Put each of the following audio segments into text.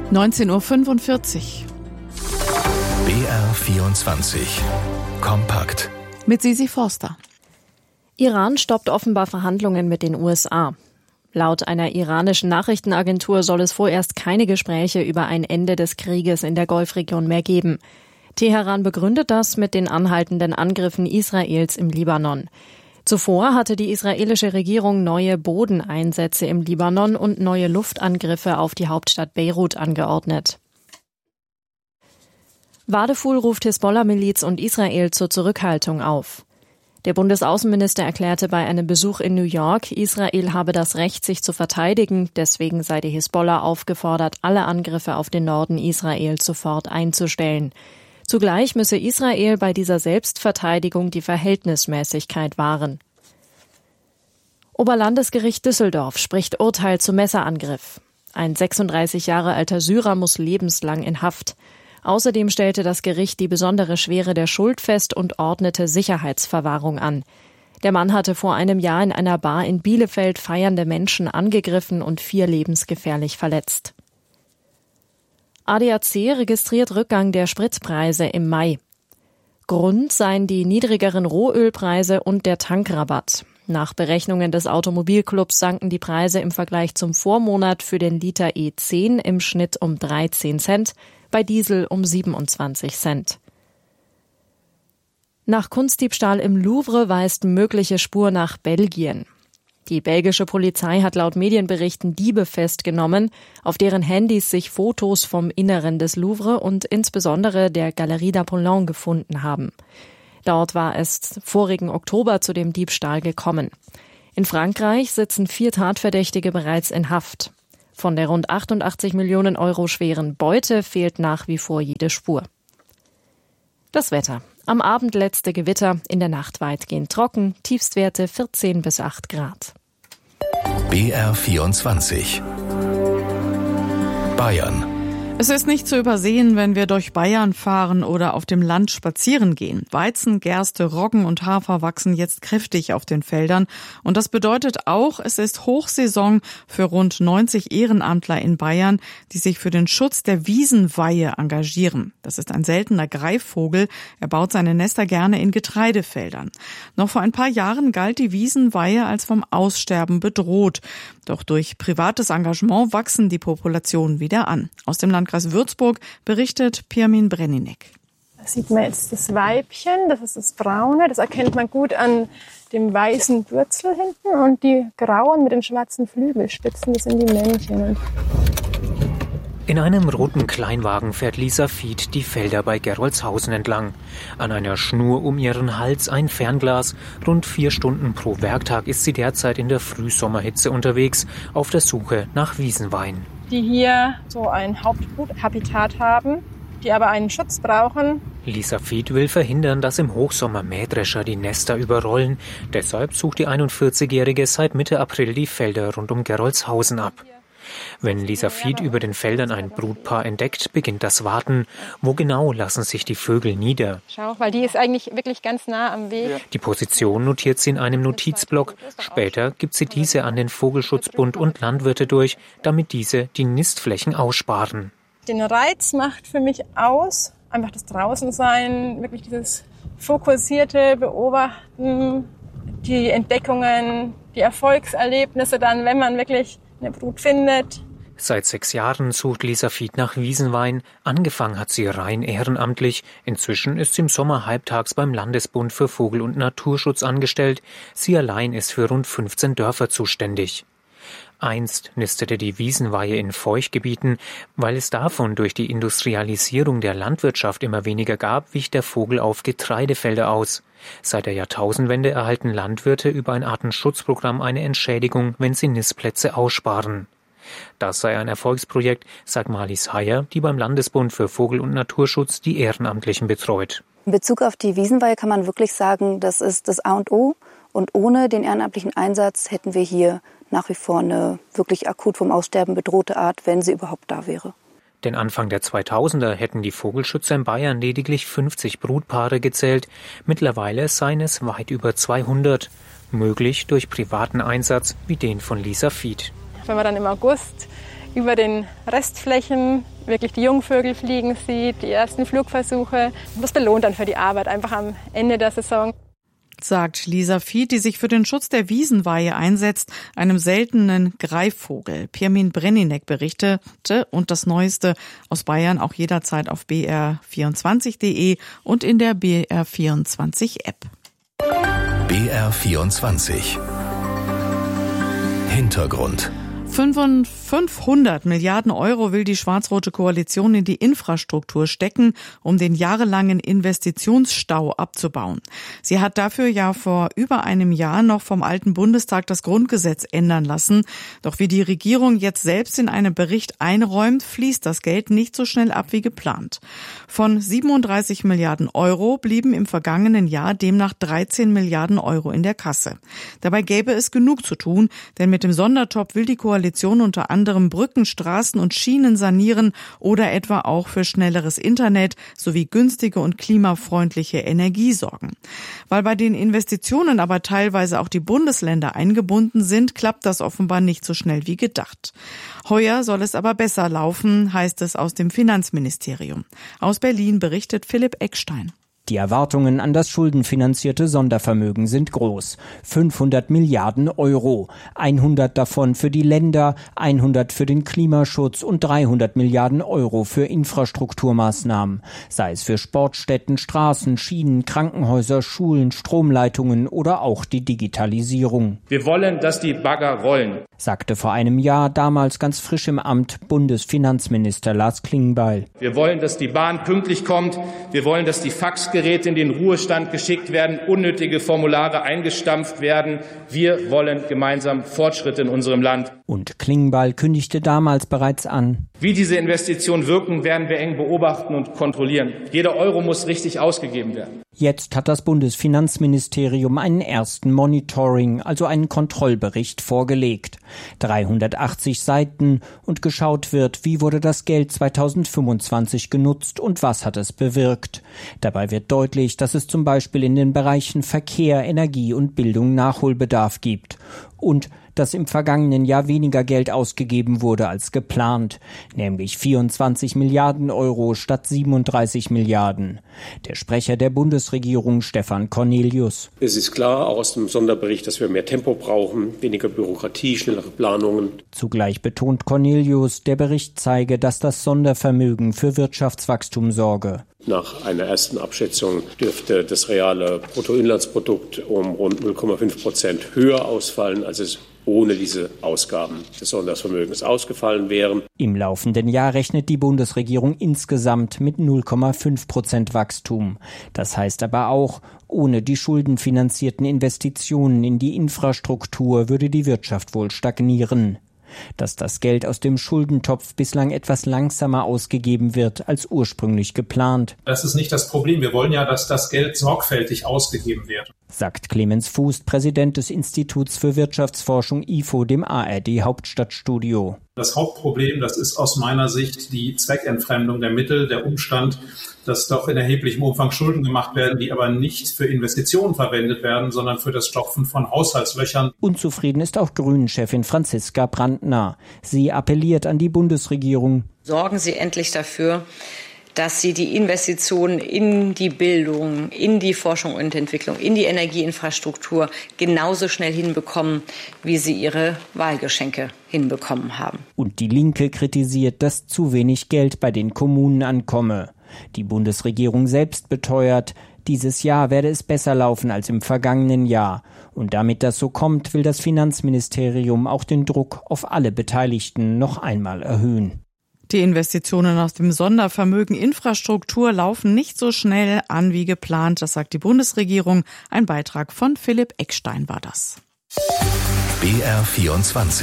19:45 Uhr. BR24 Kompakt Mit Sisi Forster. Iran stoppt offenbar Verhandlungen mit den USA. Laut einer iranischen Nachrichtenagentur soll es vorerst keine Gespräche über ein Ende des Krieges in der Golfregion mehr geben. Teheran begründet das mit den anhaltenden Angriffen Israels im Libanon. Zuvor hatte die israelische Regierung neue Bodeneinsätze im Libanon und neue Luftangriffe auf die Hauptstadt Beirut angeordnet. Wadeful ruft Hisbollah-Miliz und Israel zur Zurückhaltung auf. Der Bundesaußenminister erklärte bei einem Besuch in New York, Israel habe das Recht, sich zu verteidigen, deswegen sei die Hisbollah aufgefordert, alle Angriffe auf den Norden Israels sofort einzustellen. Zugleich müsse Israel bei dieser Selbstverteidigung die Verhältnismäßigkeit wahren. Oberlandesgericht Düsseldorf spricht Urteil zum Messerangriff. Ein 36 Jahre alter Syrer muss lebenslang in Haft. Außerdem stellte das Gericht die besondere Schwere der Schuld fest und ordnete Sicherheitsverwahrung an. Der Mann hatte vor einem Jahr in einer Bar in Bielefeld feiernde Menschen angegriffen und 4 lebensgefährlich verletzt. ADAC registriert Rückgang der Spritpreise im Mai. Grund seien die niedrigeren Rohölpreise und der Tankrabatt. Nach Berechnungen des Automobilclubs sanken die Preise im Vergleich zum Vormonat für den Liter E10 im Schnitt um 13 Cent, bei Diesel um 27 Cent. Nach Kunstdiebstahl im Louvre weist mögliche Spur nach Belgien. Die belgische Polizei hat laut Medienberichten Diebe festgenommen, auf deren Handys sich Fotos vom Inneren des Louvre und insbesondere der Galerie d'Apollon gefunden haben. Dort war es vorigen Oktober zu dem Diebstahl gekommen. In Frankreich sitzen 4 Tatverdächtige bereits in Haft. Von der rund 88 Millionen Euro schweren Beute fehlt nach wie vor jede Spur. Das Wetter. Am Abend letzte Gewitter, in der Nacht weitgehend trocken, Tiefstwerte 14 bis 8 Grad. BR24 Bayern. Es ist nicht zu übersehen, wenn wir durch Bayern fahren oder auf dem Land spazieren gehen. Weizen, Gerste, Roggen und Hafer wachsen jetzt kräftig auf den Feldern. Und das bedeutet auch, es ist Hochsaison für rund 90 Ehrenamtler in Bayern, die sich für den Schutz der Wiesenweihe engagieren. Das ist ein seltener Greifvogel. Er baut seine Nester gerne in Getreidefeldern. Noch vor ein paar Jahren galt die Wiesenweihe als vom Aussterben bedroht. Doch durch privates Engagement wachsen die Populationen wieder an. Aus dem Landkreis Würzburg berichtet Pirmin Brenninek. Da sieht man jetzt das Weibchen, das ist das Braune. Das erkennt man gut an dem weißen Bürzel hinten. Und die grauen mit den schwarzen Flügelspitzen, das sind die Männchen. In einem roten Kleinwagen fährt Lisa Fied die Felder bei Gerolzhausen entlang. An einer Schnur um ihren Hals ein Fernglas. Rund 4 Stunden pro Werktag ist sie derzeit in der Frühsommerhitze unterwegs, auf der Suche nach Wiesenweihen. Die hier so ein Hauptbruthabitat haben, die aber einen Schutz brauchen. Lisa Fied will verhindern, dass im Hochsommer Mähdrescher die Nester überrollen. Deshalb sucht die 41-Jährige seit Mitte April die Felder rund um Gerolzhausen ab. Wenn Lisa Fied über den Feldern ein Brutpaar entdeckt, beginnt das Warten. Wo genau lassen sich die Vögel nieder? Schau, weil die ist eigentlich wirklich ganz nah am Weg. Die Position notiert sie in einem Notizblock. Später gibt sie diese an den Vogelschutzbund und Landwirte durch, damit diese die Nistflächen aussparen. Den Reiz macht für mich aus, einfach das Draußensein, wirklich dieses fokussierte Beobachten, die Entdeckungen, die Erfolgserlebnisse dann, wenn man wirklich eine Brut findet. Seit 6 Jahren sucht Lisa Fied nach Wiesenweihen. Angefangen hat sie rein ehrenamtlich. Inzwischen ist sie im Sommer halbtags beim Landesbund für Vogel- und Naturschutz angestellt. Sie allein ist für rund 15 Dörfer zuständig. Einst nistete die Wiesenweihe in Feuchtgebieten. Weil es davon durch die Industrialisierung der Landwirtschaft immer weniger gab, wich der Vogel auf Getreidefelder aus. Seit der Jahrtausendwende erhalten Landwirte über ein Artenschutzprogramm eine Entschädigung, wenn sie Nistplätze aussparen. Das sei ein Erfolgsprojekt, sagt Marlies Heyer, die beim Landesbund für Vogel- und Naturschutz die Ehrenamtlichen betreut. In Bezug auf die Wiesenweihe kann man wirklich sagen, das ist das A und O. Und ohne den ehrenamtlichen Einsatz hätten wir hier nach wie vor eine wirklich akut vom Aussterben bedrohte Art, wenn sie überhaupt da wäre. Denn Anfang der 2000er hätten die Vogelschützer in Bayern lediglich 50 Brutpaare gezählt. Mittlerweile seien es weit über 200. Möglich durch privaten Einsatz wie den von Lisa Fied. Wenn man dann im August über den Restflächen wirklich die Jungvögel fliegen sieht, die ersten Flugversuche. Das belohnt dann für die Arbeit einfach am Ende der Saison. Sagt Lisa Fied, die sich für den Schutz der Wiesenweihe einsetzt, einem seltenen Greifvogel. Pirmin Brenninek berichtete und das Neueste aus Bayern auch jederzeit auf br24.de und in der BR24-App. BR24 Hintergrund. 500 Milliarden Euro will die schwarz-rote Koalition in die Infrastruktur stecken, um den jahrelangen Investitionsstau abzubauen. Sie hat dafür ja vor über einem Jahr noch vom alten Bundestag das Grundgesetz ändern lassen. Doch wie die Regierung jetzt selbst in einem Bericht einräumt, fließt das Geld nicht so schnell ab wie geplant. Von 37 Milliarden Euro blieben im vergangenen Jahr demnach 13 Milliarden Euro in der Kasse. Dabei gäbe es genug zu tun, denn mit dem Sondertopf will die Koalition unter anderem Brücken, Straßen und Schienen sanieren oder etwa auch für schnelleres Internet sowie günstige und klimafreundliche Energie sorgen. Weil bei den Investitionen aber teilweise auch die Bundesländer eingebunden sind, klappt das offenbar nicht so schnell wie gedacht. Heuer soll es aber besser laufen, heißt es aus dem Finanzministerium. Aus Berlin berichtet Philipp Eckstein. Die Erwartungen an das schuldenfinanzierte Sondervermögen sind groß. 500 Milliarden Euro. 100 davon für die Länder, 100 für den Klimaschutz und 300 Milliarden Euro für Infrastrukturmaßnahmen. Sei es für Sportstätten, Straßen, Schienen, Krankenhäuser, Schulen, Stromleitungen oder auch die Digitalisierung. Wir wollen, dass die Bagger rollen, sagte vor einem Jahr, damals ganz frisch im Amt, Bundesfinanzminister Lars Klingbeil. Wir wollen, dass die Bahn pünktlich kommt. Wir wollen, dass die Faxgeräte in den Ruhestand geschickt werden, unnötige Formulare eingestampft werden. Wir wollen gemeinsam Fortschritte in unserem Land. Und Klingbeil kündigte damals bereits an: Wie diese Investitionen wirken, werden wir eng beobachten und kontrollieren. Jeder Euro muss richtig ausgegeben werden. Jetzt hat das Bundesfinanzministerium einen ersten Monitoring, also einen Kontrollbericht vorgelegt. 380 Seiten und geschaut wird, wie wurde das Geld 2025 genutzt und was hat es bewirkt. Dabei wird deutlich, dass es zum Beispiel in den Bereichen Verkehr, Energie und Bildung Nachholbedarf gibt. Und dass im vergangenen Jahr weniger Geld ausgegeben wurde als geplant, nämlich 24 Milliarden Euro statt 37 Milliarden. Der Sprecher der Bundesregierung, Stefan Cornelius: Es ist klar aus dem Sonderbericht, dass wir mehr Tempo brauchen, weniger Bürokratie, schnellere Planungen. Zugleich betont Cornelius, der Bericht zeige, dass das Sondervermögen für Wirtschaftswachstum sorge. Nach einer ersten Abschätzung dürfte das reale Bruttoinlandsprodukt um rund 0,5% höher ausfallen, als es ohne diese Ausgaben des Sondervermögens ausgefallen wären. Im laufenden Jahr rechnet die Bundesregierung insgesamt mit 0,5% Wachstum. Das heißt aber auch, ohne die schuldenfinanzierten Investitionen in die Infrastruktur würde die Wirtschaft wohl stagnieren. Dass das Geld aus dem Schuldentopf bislang etwas langsamer ausgegeben wird als ursprünglich geplant. Das ist nicht das Problem. Wir wollen ja, dass das Geld sorgfältig ausgegeben wird, sagt Clemens Fuß, Präsident des Instituts für Wirtschaftsforschung IFO, dem ARD Hauptstadtstudio. Das Hauptproblem, das ist aus meiner Sicht die Zweckentfremdung der Mittel, der Umstand, dass doch in erheblichem Umfang Schulden gemacht werden, die aber nicht für Investitionen verwendet werden, sondern für das Stopfen von Haushaltslöchern. Unzufrieden ist auch Grünen-Chefin Franziska Brandner. Sie appelliert an die Bundesregierung: Sorgen Sie endlich dafür, dass Sie die Investitionen in die Bildung, in die Forschung und Entwicklung, in die Energieinfrastruktur genauso schnell hinbekommen, wie Sie Ihre Wahlgeschenke hinbekommen haben. Und die Linke kritisiert, dass zu wenig Geld bei den Kommunen ankomme. Die Bundesregierung selbst beteuert, dieses Jahr werde es besser laufen als im vergangenen Jahr. Und damit das so kommt, will das Finanzministerium auch den Druck auf alle Beteiligten noch einmal erhöhen. Die Investitionen aus dem Sondervermögen Infrastruktur laufen nicht so schnell an wie geplant, das sagt die Bundesregierung. Ein Beitrag von Philipp Eckstein war das. BR24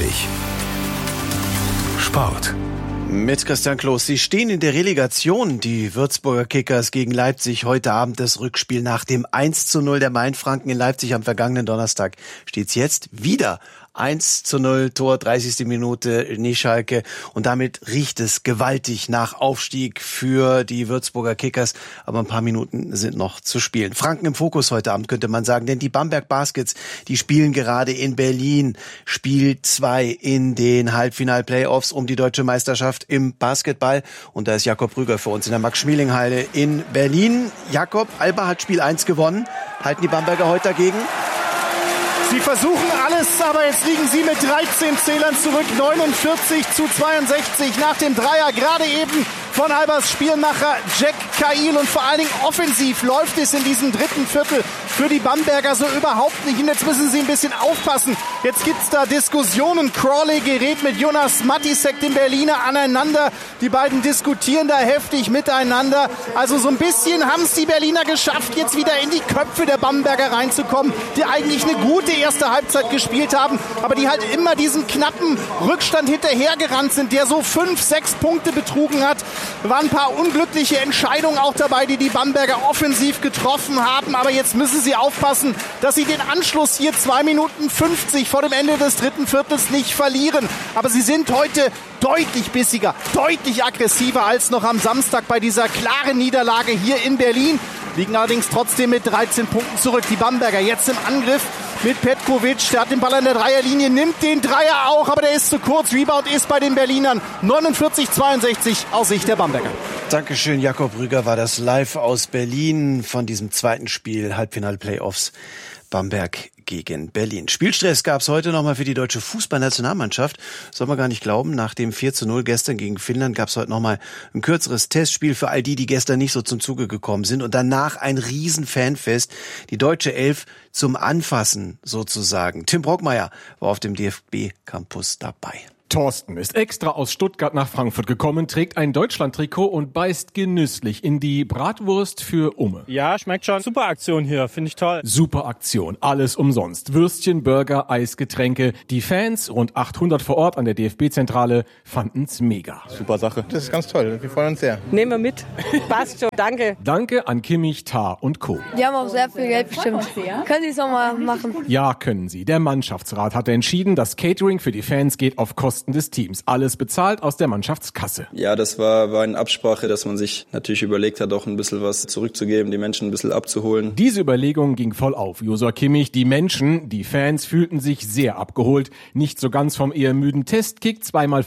Sport. Mit Christian Kloß. Sie stehen in der Relegation. Die Würzburger Kickers gegen Leipzig. Heute Abend das Rückspiel nach dem 1:0 der Mainfranken in Leipzig am vergangenen Donnerstag. Steht's jetzt wieder 1:0, Tor, 30. Minute, Nieschalke. Und damit riecht es gewaltig nach Aufstieg für die Würzburger Kickers. Aber ein paar Minuten sind noch zu spielen. Franken im Fokus heute Abend, könnte man sagen. Denn die Bamberg Baskets, die spielen gerade in Berlin Spiel 2 in den Halbfinal-Playoffs um die deutsche Meisterschaft im Basketball. Und da ist Jakob Rüger für uns in der Max-Schmeling-Halle in Berlin. Jakob, Alba hat Spiel 1 gewonnen. Halten die Bamberger heute dagegen? Sie versuchen alles, aber jetzt liegen sie mit 13 Zählern zurück. 49:62 nach dem Dreier. Gerade eben von Albers Spielmacher Jack Cahill. Und vor allen Dingen offensiv läuft es in diesem dritten Viertel für die Bamberger so überhaupt nicht. Und jetzt müssen sie ein bisschen aufpassen. Jetzt gibt's da Diskussionen. Crawley gerät mit Jonas Matisek, dem Berliner, aneinander. Die beiden diskutieren da heftig miteinander. Also so ein bisschen haben es die Berliner geschafft, jetzt wieder in die Köpfe der Bamberger reinzukommen, die eigentlich eine gute erste Halbzeit gespielt haben, aber die halt immer diesen knappen Rückstand hinterhergerannt sind, der so 5-6 Punkte betrugen hat. Da waren ein paar unglückliche Entscheidungen auch dabei, die Bamberger offensiv getroffen haben, aber jetzt müssen sie aufpassen, dass sie den Anschluss hier 2:50 vor dem Ende des dritten Viertels nicht verlieren. Aber sie sind heute deutlich bissiger, deutlich aggressiver als noch am Samstag bei dieser klaren Niederlage hier in Berlin. Liegen allerdings trotzdem mit 13 Punkten zurück. Die Bamberger jetzt im Angriff mit Petkovic. Der hat den Ball an der Dreierlinie, nimmt den Dreier auch, aber der ist zu kurz. Rebound ist bei den Berlinern. 49:62 aus Sicht der Bamberger. Dankeschön, Jakob Rüger war das live aus Berlin von diesem zweiten Spiel, Halbfinale-Playoffs Bamberg gegen Berlin. Spielstress gab es heute nochmal für die deutsche Fußballnationalmannschaft. Soll man gar nicht glauben. Nach dem 4:0 gestern gegen Finnland gab es heute nochmal ein kürzeres Testspiel für all die gestern nicht so zum Zuge gekommen sind. Und danach ein riesen Fanfest. Die deutsche Elf zum Anfassen sozusagen. Tim Brockmeier war auf dem DFB-Campus dabei. Thorsten ist extra aus Stuttgart nach Frankfurt gekommen, trägt ein Deutschland-Trikot und beißt genüsslich in die Bratwurst für Umme. Ja, schmeckt schon. Super Aktion hier, finde ich toll. Super Aktion, alles umsonst. Würstchen, Burger, Eis, Getränke. Die Fans, rund 800 vor Ort an der DFB-Zentrale, fanden's mega. Super Sache. Das ist ganz toll, wir freuen uns sehr. Nehmen wir mit. Passt schon, danke. Danke an Kimmich, Tah und Co. Die haben auch sehr viel Geld bestimmt. Können Sie es nochmal machen? Ja, können sie. Der Mannschaftsrat hatte entschieden, das Catering für die Fans geht auf Kosten des Teams. Alles bezahlt aus der Mannschaftskasse. Ja, das war eine Absprache, dass man sich natürlich überlegt hat, auch ein bisschen was zurückzugeben, die Menschen ein bisschen abzuholen. Diese Überlegung ging voll auf. Josua Kimmich, die Menschen, die Fans fühlten sich sehr abgeholt. Nicht so ganz vom eher müden Testkick,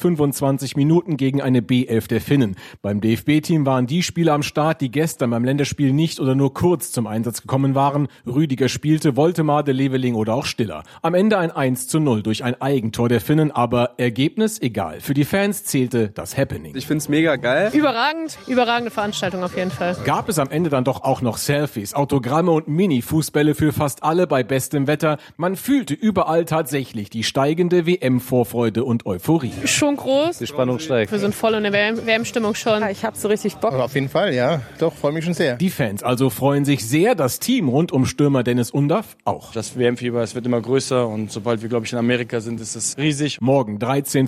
2x25 Minuten gegen eine B11 der Finnen. Beim DFB-Team waren die Spieler am Start, die gestern beim Länderspiel nicht oder nur kurz zum Einsatz gekommen waren. Rüdiger spielte, Woltemade, Leveling oder auch Stiller. Am Ende ein 1:0 durch ein Eigentor der Finnen, aber Ergebnis egal. Für die Fans zählte das Happening. Ich find's mega geil. Überragende Veranstaltung auf jeden Fall. Gab es am Ende dann doch auch noch Selfies, Autogramme und Mini-Fußbälle für fast alle bei bestem Wetter. Man fühlte überall tatsächlich die steigende WM-Vorfreude und Euphorie. Schon groß. Die Spannung steigt. Wir sind voll in der WM-Stimmung schon. Ja, ich hab so richtig Bock. Auf jeden Fall, ja. Doch, freue mich schon sehr. Die Fans also freuen sich sehr, das Team rund um Stürmer Dennis Undaff auch. Das WM-Fieber, es wird immer größer und sobald wir, glaube ich, in Amerika sind, ist es riesig. Morgen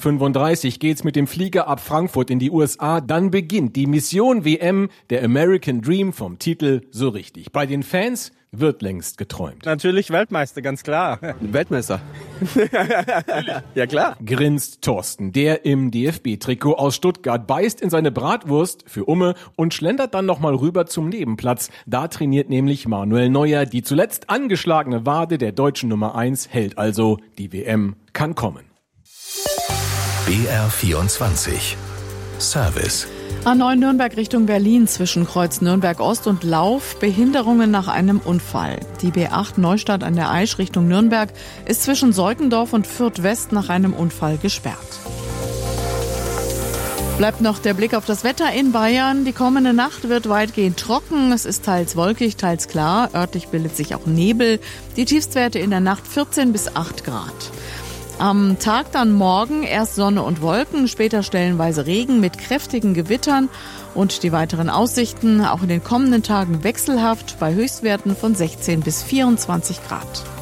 13:35 geht's mit dem Flieger ab Frankfurt in die USA. Dann beginnt die Mission WM, der American Dream vom Titel so richtig. Bei den Fans wird längst geträumt. Natürlich Weltmeister, ganz klar. Weltmeister. Ja, klar. Grinst Thorsten, der im DFB-Trikot aus Stuttgart, beißt in seine Bratwurst für Umme und schlendert dann nochmal rüber zum Nebenplatz. Da trainiert nämlich Manuel Neuer. Die zuletzt angeschlagene Wade der deutschen Nummer 1 hält also. Die WM kann kommen. BR24 Service. A9 Nürnberg Richtung Berlin zwischen Kreuz Nürnberg Ost und Lauf, Behinderungen nach einem Unfall. Die B8 Neustadt an der Aisch Richtung Nürnberg ist zwischen Seukendorf und Fürth West nach einem Unfall gesperrt. Bleibt noch der Blick auf das Wetter in Bayern. Die kommende Nacht wird weitgehend trocken. Es ist teils wolkig, teils klar. Örtlich bildet sich auch Nebel. Die Tiefstwerte in der Nacht 14 bis 8 Grad. Am Tag dann morgen erst Sonne und Wolken, später stellenweise Regen mit kräftigen Gewittern und die weiteren Aussichten auch in den kommenden Tagen wechselhaft bei Höchstwerten von 16 bis 24 Grad.